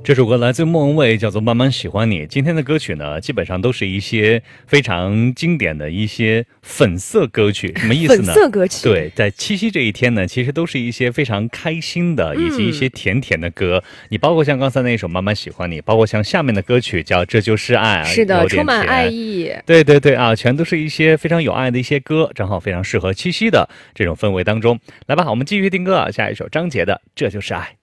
这首歌来自莫文蔚，叫做《慢慢喜欢你》。今天的歌曲呢，基本上都是一些非常经典的一些粉色歌曲。什么意思呢？ 粉色歌曲。 对，在七夕这一天呢，其实都是一些非常开心的，以及一些甜甜的歌。你包括像刚才那首《慢慢喜欢你》，包括像下面的歌曲叫《这就是爱》， 是的，充满爱意。 对对对啊，全都是一些非常有爱的一些歌，正好非常适合七夕的这种氛围当中。来吧，我们继续听歌啊，下一首张杰的《这就是爱》。